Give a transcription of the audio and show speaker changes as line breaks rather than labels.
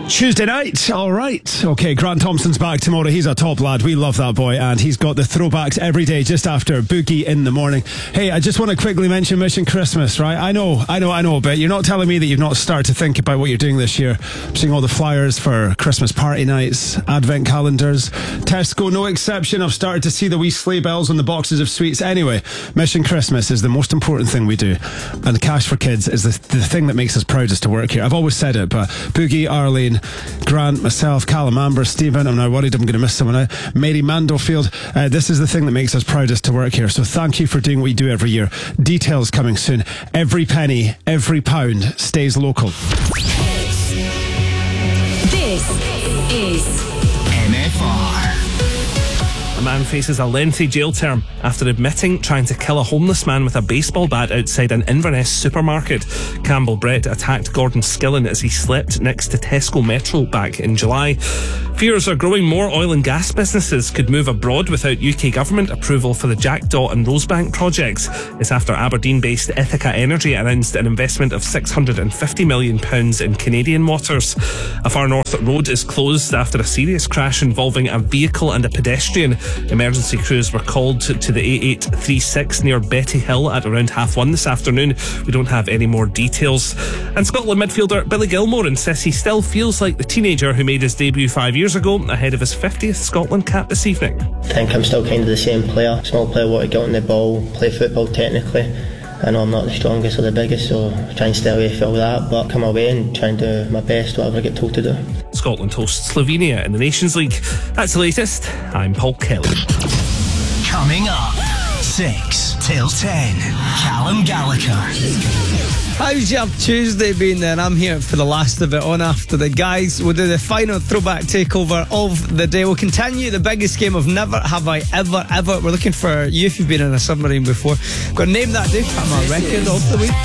Tuesday night, all right. Okay, Grant Thompson's back tomorrow. He's a top lad. We love that boy, and he's got the throwbacks every day just after Boogie in the morning. Hey, I just want to quickly mention Mission Christmas, right? I know, but you're not telling me that you've not started to think about what you're doing this year. I'm seeing all the flyers for Christmas party nights, advent calendars. Tesco, no exception. I've started to see the wee sleigh bells on the boxes of sweets. Anyway, Mission Christmas is the most important thing we do, and Cash for Kids is the thing that makes us proudest to work here. I've always said it, but Boogie, Arlene, Grant, myself, Callum, Amber, Stephen, I'm now worried I'm going to miss someone out, Mary Mandofield, this is the thing that makes us proudest to work here. So thank you for doing what you do every year. Details coming soon. Every penny, every pound stays local.
This is MFR.
A man faces a lengthy jail term after admitting trying to kill a homeless man with a baseball bat outside an Inverness supermarket. Campbell Brett attacked Gordon Skillen as he slept next to Tesco Metro back in July. Fears are growing more oil and gas businesses could move abroad without UK government approval for the Jackdaw and Rosebank projects. It's after Aberdeen-based Ithaca Energy announced an investment of £650 million in Canadian waters. A Far North road is closed after a serious crash involving a vehicle and a pedestrian. Emergency crews were called to the A836 near Betty Hill at around 1:30 this afternoon. We don't have any more details. And Scotland midfielder Billy Gilmour insists he still feels like the teenager who made his debut 5 years ago ahead of his 50th Scotland cap this evening.
I think I'm still kind of the same player. Small player, want to get on the ball, play football technically. I know I'm not the strongest or the biggest, so I try and stay away from all that, but come away and try and do my best, whatever I get told to do.
Scotland hosts Slovenia in the Nations League. That's the latest. I'm Paul Kelly.
Coming up, 6 till 10, Callum Gallagher.
How's your Tuesday been then? I'm here for the last of it on after the guys. We'll do the final throwback takeover of the day. We'll continue the biggest game of Never Have I Ever Ever. We're looking for you if you've been in a submarine before. Got to name that day. I'm a record of the week.